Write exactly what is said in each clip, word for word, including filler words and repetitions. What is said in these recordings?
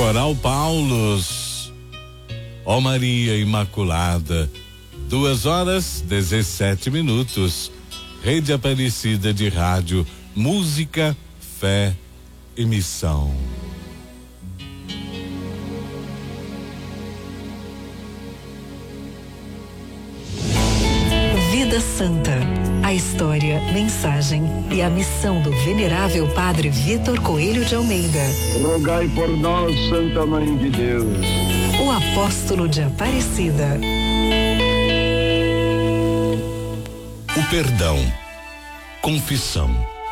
Coral Paulos, ó Maria Imaculada, duas horas dezessete minutos. Rede Aparecida de Rádio, música, fé e missão. Vida Santa, a história, mensagem e a missão do venerável Padre Vitor Coelho de Almeida. Rogai por nós, Santa Mãe de Deus. O apóstolo de Aparecida. O perdão, confissão.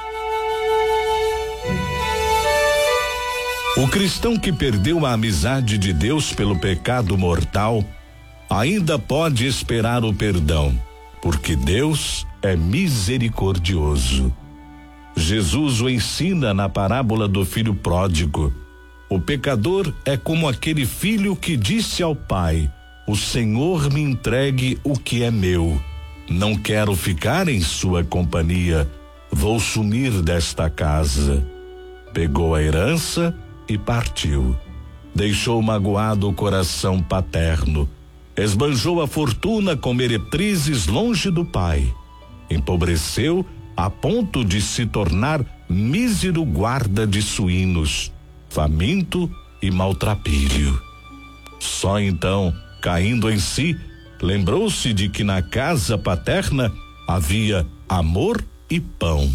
O cristão que perdeu a amizade de Deus pelo pecado mortal ainda pode esperar o perdão, porque Deus é misericordioso. Jesus o ensina na parábola do filho pródigo. O pecador é como aquele filho que disse ao pai: o Senhor me entregue o que é meu. Não quero ficar em sua companhia, vou sumir desta casa. Pegou a herança e partiu. Deixou magoado o coração paterno. Esbanjou a fortuna com meretrizes longe do pai. Empobreceu a ponto de se tornar mísero guarda de suínos, faminto e maltrapilho. Só então, caindo em si, lembrou-se de que na casa paterna havia amor e pão.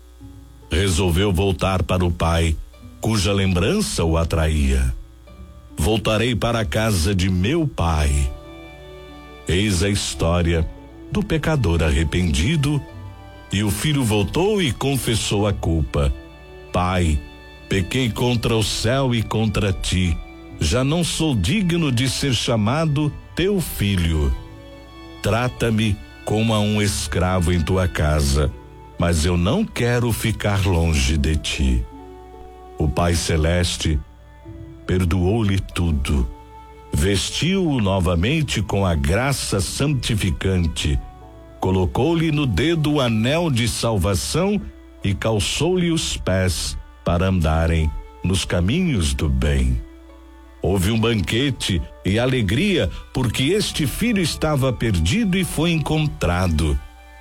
Resolveu voltar para o pai, cuja lembrança o atraía. Voltarei para a casa de meu pai. Eis a história do pecador arrependido. E o filho voltou e confessou a culpa. Pai, pequei contra o céu e contra ti. Já não sou digno de ser chamado teu filho. Trata-me como a um escravo em tua casa, mas eu não quero ficar longe de ti. O Pai Celeste perdoou-lhe tudo. Vestiu-o novamente com a graça santificante, colocou-lhe no dedo o anel de salvação e calçou-lhe os pés para andarem nos caminhos do bem. Houve um banquete e alegria, porque este filho estava perdido e foi encontrado.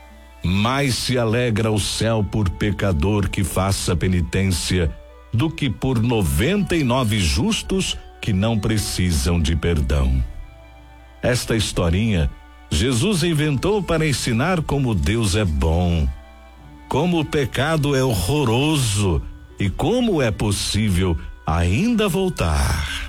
Mais se alegra o céu por pecador que faça penitência do que por noventa e nove justos que não precisam de perdão. Esta historinha Jesus inventou para ensinar como Deus é bom, como o pecado é horroroso e como é possível ainda voltar.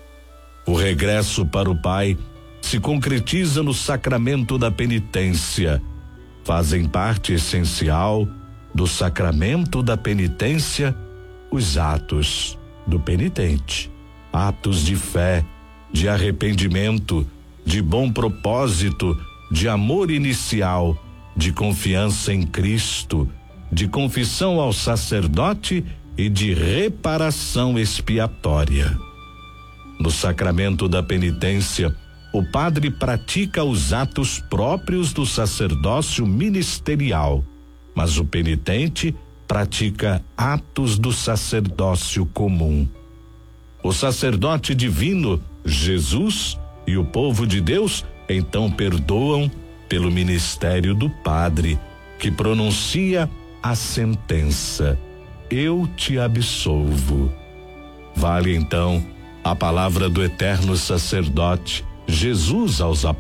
O regresso para o Pai se concretiza no sacramento da penitência. Fazem parte essencial do sacramento da penitência os atos do penitente. Atos de fé, de arrependimento, de bom propósito, de amor inicial, de confiança em Cristo, de confissão ao sacerdote e de reparação expiatória. No sacramento da penitência, o padre pratica os atos próprios do sacerdócio ministerial, mas o penitente pratica atos do sacerdócio comum. O sacerdote divino, Jesus, e o povo de Deus, então perdoam pelo ministério do padre, que pronuncia a sentença: eu te absolvo. Vale então a palavra do eterno sacerdote Jesus aos apóstolos.